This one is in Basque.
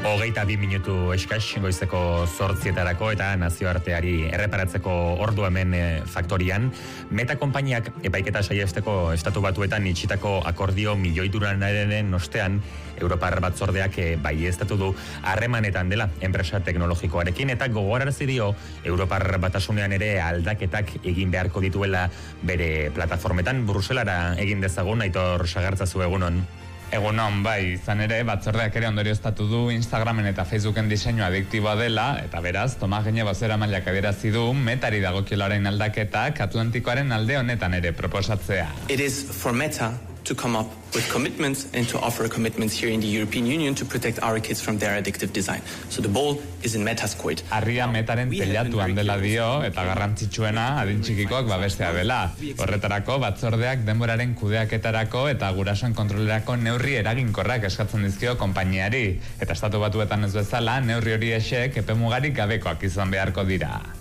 22 minutu eskas goizeko 8:00 eta nazioarteari erreparatzeko ordu hemen faktorian. Meta konpainiak epaiketa saiesteko Estatu Batuetan itxitako akordio milioiduranaren ostean Europar Batzordeak baieztatu du harremanetan dela enpresa teknologikoarekin eta gogorarazi dio Europar Batasunean ere aldaketak egin beharko dituela bere plataformetan. Bruselara egin dezagun, Aitor Sagartzazu, egunon. Egunon, bai, izan ere, batzordeak ere ondorioztatu du Instagramen eta Facebooken diseinu adiktiboa dela, eta beraz, Tomas Gene bozeramaileak adierazi du Metari dagokiolaren aldaketak Atlantikoaren alde honetan ere proposatzea. It is for Meta to come up with commitments and to offer commitments here in the European Union to protect our kids from their addictive design. So the ball is in Meta's court. Arria Metaren teilatuan dela dio eta garrantzitsuena adin txikikoak babestea dela. Horretarako batzordeak denboraren kudeaketarako eta gurasoen kontrolerako neurri eraginkorrak eskatzen dizkio konpainiari. Eta Estatu Batuetan ez bezala, neurri hori esek epemugarik gabekoak izan beharko dira.